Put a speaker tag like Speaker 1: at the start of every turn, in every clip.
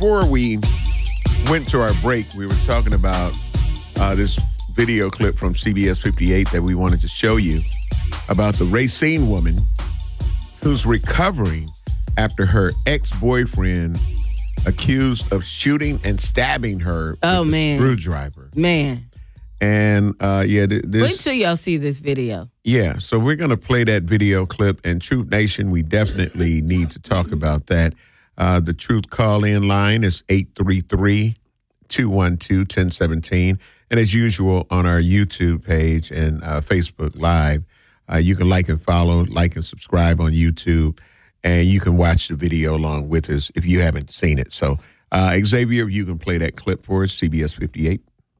Speaker 1: before we went to our break, we were talking about this video clip from CBS 58 that we wanted to show you about the Racine woman who's recovering after her ex-boyfriend accused of shooting and stabbing her with a screwdriver.
Speaker 2: Man.
Speaker 1: And,
Speaker 2: wait till y'all see this video.
Speaker 1: Yeah, so we're going to play that video clip. And Truth Nation, we definitely need to talk about that. The Truth call-in line is 833-212-1017. And as usual, on our YouTube page and Facebook Live, you can like and follow, like and subscribe on YouTube. And you can watch the video along with us if you haven't seen it. So, Xavier, you can play that clip for us, CBS 58.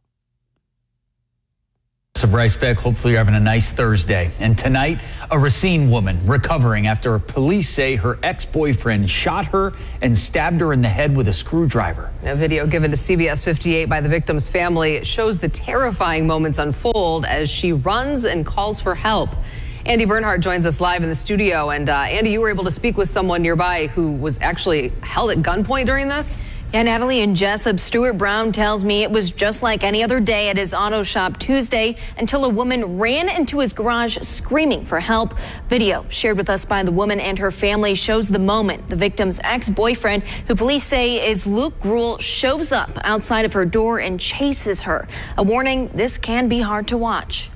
Speaker 3: So Bryce Beck, hopefully you're having a nice Thursday. And tonight, a Racine woman recovering after police say her ex-boyfriend shot her and stabbed her in the head with a screwdriver.
Speaker 4: A video given to CBS 58 by the victim's family shows the terrifying moments unfold as she runs and calls for help. Andy Bernhardt joins us live in the studio. And Andy, you were able to speak with someone nearby who was actually held at gunpoint during this?
Speaker 5: Yeah, Natalie and Jessup, Stuart Brown tells me it was just like any other day at his auto shop Tuesday until a woman ran into his garage screaming for help. Video shared with us by the woman and her family shows the moment the victim's ex-boyfriend, who police say is Luke Gruhl, shows up outside of her door and chases her. A warning, this can be hard to watch.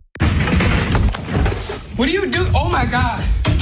Speaker 6: What do you do? Oh, my God.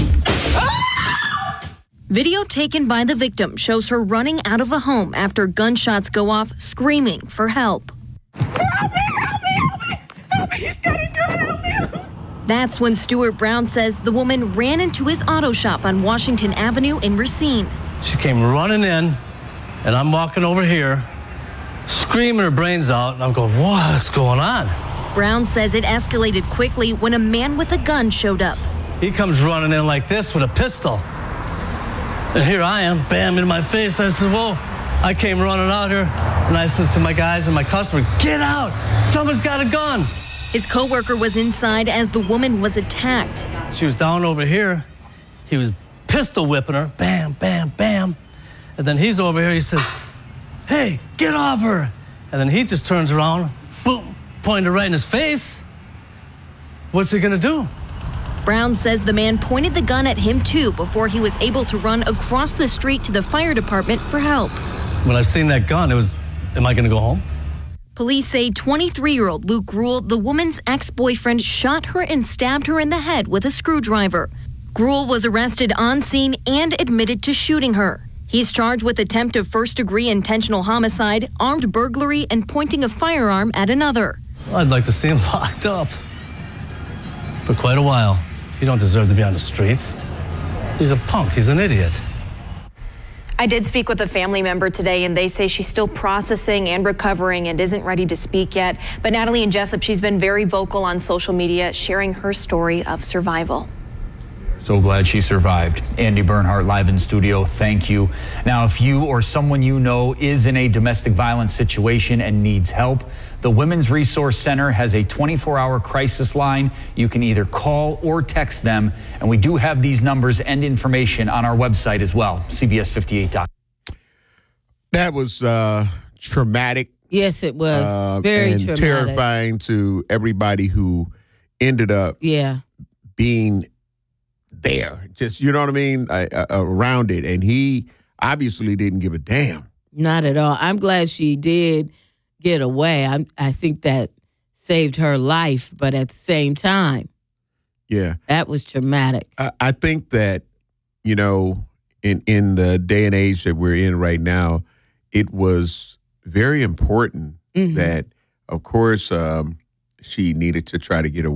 Speaker 5: Video taken by the victim shows her running out of a home after gunshots go off, screaming for help.
Speaker 6: Help me, help me, help me. Help me, he's getting good, help me.
Speaker 5: That's when Stuart Brown says the woman ran into his auto shop on Washington Avenue in Racine.
Speaker 7: She came running in, and I'm walking over here, screaming her brains out, and I'm going, what's going on?
Speaker 5: Brown says it escalated quickly when a man with a gun showed up.
Speaker 7: He comes running in like this with a pistol. And here I am, bam, in my face. I said, whoa. I came running out here, and I said to my guys and my customer, get out. Someone's got a gun.
Speaker 5: His coworker was inside as the woman was attacked.
Speaker 7: She was down over here. He was pistol whipping her, bam, bam, bam. And then he's over here, he says, hey, get off her. And then he just turns around, boom, pointed right in his face. What's he gonna do?
Speaker 5: Brown says the man pointed the gun at him too before he was able to run across the street to the fire department for help.
Speaker 7: When I seen that gun, it was, am I gonna go home?
Speaker 5: Police say 23-year-old Luke Gruhl, the woman's ex-boyfriend, shot her and stabbed her in the head with a screwdriver. Gruhl was arrested on scene and admitted to shooting her. He's charged with attempt of first-degree intentional homicide, armed burglary, and pointing a firearm at another.
Speaker 7: Well, I'd like to see him locked up for quite a while. He don't deserve to be on the streets. He's a punk. He's an idiot.
Speaker 5: I did speak with a family member today, and they say she's still processing and recovering and isn't ready to speak yet. But Natalie and Jessup, she's been very vocal on social media, sharing her story of survival.
Speaker 3: So glad she survived. Andy Bernhardt live in studio. Thank you. Now, if you or someone you know is in a domestic violence situation and needs help, the Women's Resource Center has a 24-hour crisis line. You can either call or text them. And we do have these numbers and information on our website as well, CBS58.com.
Speaker 1: That was traumatic.
Speaker 2: Yes, it was. Very
Speaker 1: and
Speaker 2: traumatic.
Speaker 1: Terrifying to everybody who ended up being there. Just, you know what I mean? Around it. And he obviously didn't give a damn.
Speaker 2: Not at all. I'm glad she did get away. I think that saved her life, but at the same time, that was traumatic.
Speaker 1: I think that, you know, in the day and age that we're in right now, it was very important that, of course, she needed to try to get away.